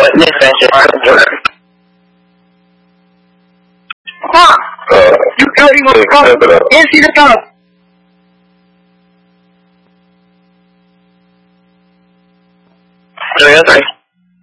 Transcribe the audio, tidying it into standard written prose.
那段时间出来。You got him on the cover. Yes, he's the cover. Yes,